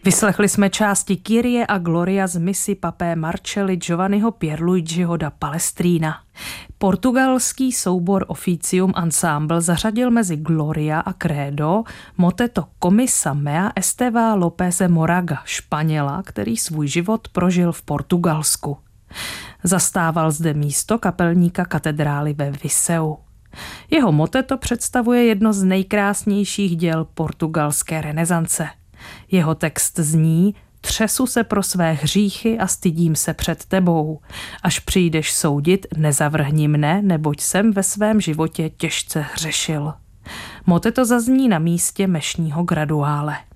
Vyslechli jsme části Kyrie a Gloria z misy papé Marcelli Giovanniho Pierluigiho da Palestrina. Portugalský soubor Officium Ensemble zařadil mezi Gloria a Credo moteto komisa mea Esteva Lópeze Moraga, Španěla, který svůj život prožil v Portugalsku. Zastával zde místo kapelníka katedrály ve Viseu. Jeho moteto představuje jedno z nejkrásnějších děl portugalské renesance. Jeho text zní: Třesu se pro své hříchy a stydím se před tebou. Až přijdeš soudit, nezavrhni mne, neboť jsem ve svém životě těžce hřešil. Moteto zazní na místě mešního graduále.